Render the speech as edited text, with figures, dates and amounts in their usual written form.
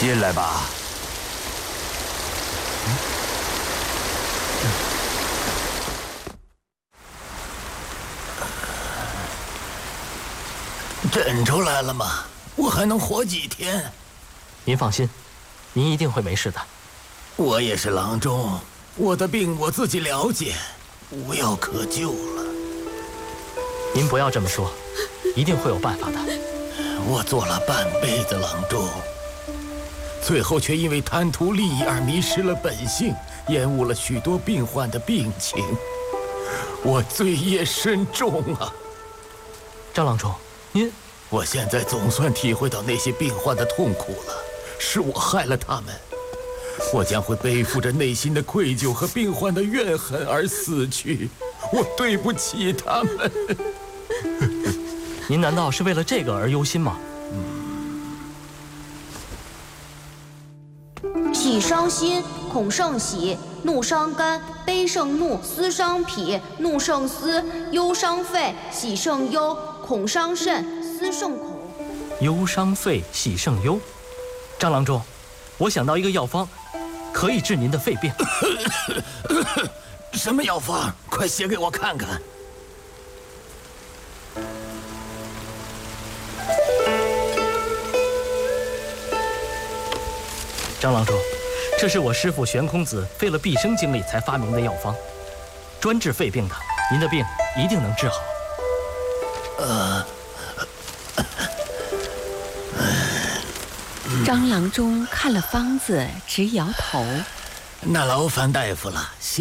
进来吧。 诊出来了吗？我还能活几天？ 您放心，您一定会没事的。 我也是郎中，我的病我自己了解，无药可救了。 您不要这么说，一定会有办法的。 我做了半辈子郎中，最后却因为贪图利益而迷失了本性，延误了许多病患的病情。我罪业深重啊！ 张郎中，您…… 我现在总算体会到那些病患的痛苦了，是我害了他们。我将会背负着内心的愧疚和病患的怨恨而死去，我对不起他们。 您难道是为了这个而忧心吗？ 喜伤心，恐胜喜；怒伤肝，悲胜怒；思伤脾，怒胜思；忧伤肺，喜胜忧；恐伤肾，思胜恐。 忧伤肺，喜胜忧。张郎中，我想到一个药方，可以治您的肺病。 什么药方？快写给我看看。 张郎中，这是我师父玄空子费了毕生精力才发明的药方，专治肺病的，您的病一定能治好。 张郎中看了方子，直摇头。 那劳烦大夫了，谢。